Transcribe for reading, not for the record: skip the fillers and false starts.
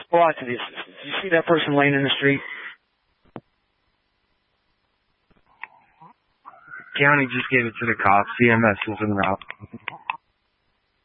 Pull out to the assistance. You see that person laying in the street? County just gave it to the cops. CMS is en route.